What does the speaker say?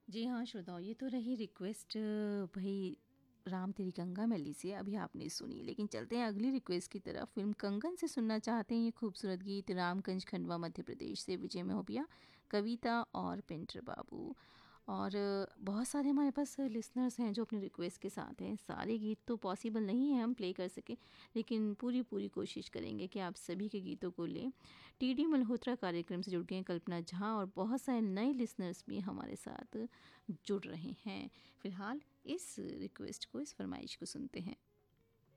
जी हाँ, श्रोताओं, ये तो रही रिक्वेस्ट भई राम तेरी गंगा मैली से अभी आपने सुनी। लेकिन चलते हैं अगली रिक्वेस्ट की तरफ। फ़िल्म कंगन से सुनना चाहते हैं ये खूबसूरत गीत रामगंज, खंडवा, मध्य प्रदेश से विजय महोबिया, कविता और पेंटर बाबू। और बहुत सारे हमारे पास लिसनर्स हैं जो अपनी रिक्वेस्ट के साथ हैं। सारे गीत तो पॉसिबल नहीं है हम प्ले कर सकें, लेकिन पूरी पूरी कोशिश करेंगे कि आप सभी के गीतों को लें। टीडी मल्होत्रा कार्यक्रम से जुड़ गए हैं कल्पना झा, और बहुत सारे नए लिसनर्स भी हमारे साथ जुड़ रहे हैं। फिलहाल इस रिक्वेस्ट को, इस फरमाइश को सुनते हैं।